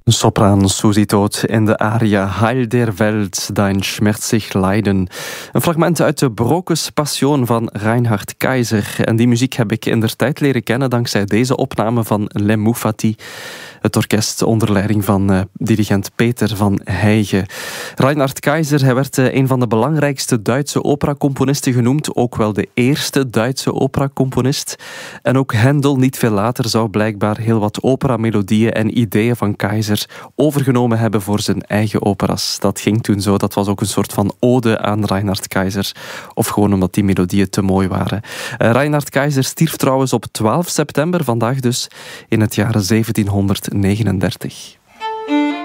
Sopraan Susie Toth in de aria Heil der Welt, dein schmerzlich Leiden. Een fragment uit de Brokes Passion van Reinhard Keizer. En die muziek heb ik indertijd leren kennen dankzij deze opname van Les Moufati. Het orkest onder leiding van dirigent Peter van Heijgen. Reinhard Keizer, hij werd een van de belangrijkste Duitse operacomponisten genoemd. Ook wel de eerste Duitse operacomponist. En ook Händel, niet veel later, zou blijkbaar heel wat operamelodieën en ideeën van Keizer overgenomen hebben voor zijn eigen operas. Dat ging toen zo. Dat was ook een soort van ode aan Reinhard Keizer. Of gewoon omdat die melodieën te mooi waren. Reinhard Keizer stierf trouwens op 12 september, vandaag dus, in het jaar 1739.